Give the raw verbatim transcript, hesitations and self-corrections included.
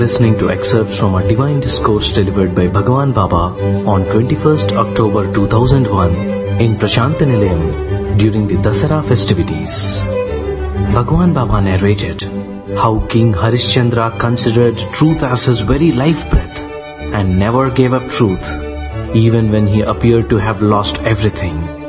listening to excerpts from a divine discourse delivered by Bhagwan Baba on twenty-first October two thousand one in Prashantanilayam during the Dasara festivities. Bhagwan Baba narrated how King Harishchandra considered truth as his very life breath and never gave up truth, even when he appeared to have lost everything.